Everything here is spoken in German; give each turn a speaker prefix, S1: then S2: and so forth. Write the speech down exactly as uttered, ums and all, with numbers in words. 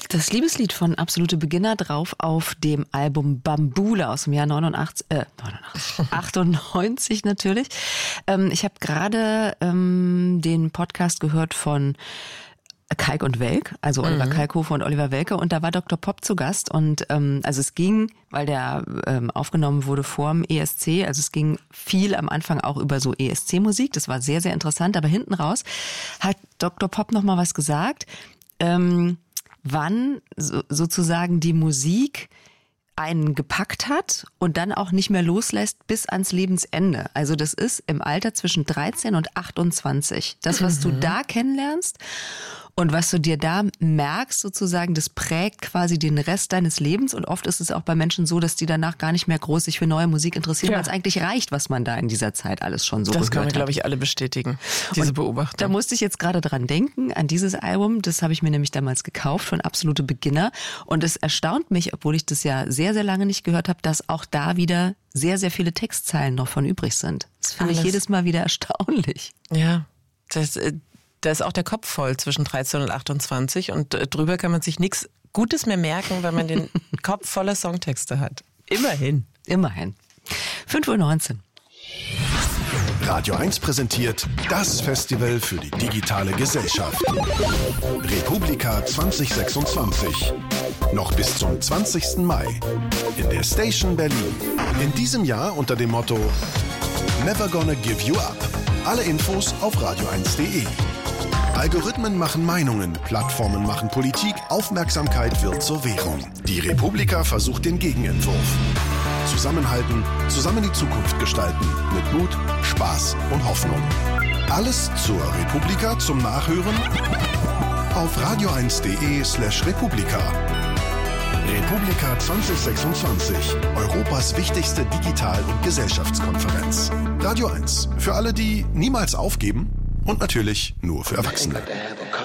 S1: Das Liebeslied von Absolute Beginner drauf auf dem Album Bambula aus dem Jahr neunundachtzig, äh, neunundachtzig, achtundneunzig natürlich. Ähm, ich habe gerade ähm, den Podcast gehört von Kalk und Welk, also Oliver mhm. Kalkofe und Oliver Welke, und da war Doktor Pop zu Gast und ähm, also es ging, weil der ähm, aufgenommen wurde vorm E S C, also es ging viel am Anfang auch über so E S C-Musik, das war sehr, sehr interessant, aber hinten raus hat Doktor Pop nochmal was gesagt, ähm, wann so, sozusagen die Musik einen gepackt hat und dann auch nicht mehr loslässt bis ans Lebensende. Also das ist im Alter zwischen dreizehn und achtundzwanzig. Das, was mhm. du da kennenlernst und was du dir da merkst sozusagen, das prägt quasi den Rest deines Lebens. Und oft ist es auch bei Menschen so, dass die danach gar nicht mehr groß sich für neue Musik interessieren, ja. weil es eigentlich reicht, was man da in dieser Zeit alles schon so
S2: das
S1: gehört hat.
S2: Das können wir, glaube ich, alle bestätigen, diese und Beobachtung.
S1: Da musste ich jetzt gerade dran denken, an dieses Album. Das habe ich mir nämlich damals gekauft von Absolute Beginner. Und es erstaunt mich, obwohl ich das ja sehr, sehr lange nicht gehört habe, dass auch da wieder sehr, sehr viele Textzeilen noch von übrig sind. Das finde ich jedes Mal wieder erstaunlich.
S2: Ja, das Da ist auch der Kopf voll zwischen dreizehn und achtundzwanzig und drüber kann man sich nichts Gutes mehr merken, weil man den Kopf voller Songtexte hat. Immerhin.
S1: Immerhin. fünf Uhr neunzehn.
S3: Radio eins präsentiert das Festival für die digitale Gesellschaft. Republika zwanzig sechsundzwanzig. Noch bis zum zwanzigsten Mai. In der Station Berlin. In diesem Jahr unter dem Motto Never Gonna Give You Up. Alle Infos auf radio eins punkt de. Algorithmen machen Meinungen, Plattformen machen Politik, Aufmerksamkeit wird zur Währung. Die Republika versucht den Gegenentwurf. Zusammenhalten, zusammen die Zukunft gestalten, mit Mut, Spaß und Hoffnung. Alles zur Republika zum Nachhören auf radio eins punkt de slash Republika. Republika zwanzig sechsundzwanzig, Europas wichtigste Digital- und Radio eins, für alle, die niemals aufgeben und natürlich nur für Erwachsene.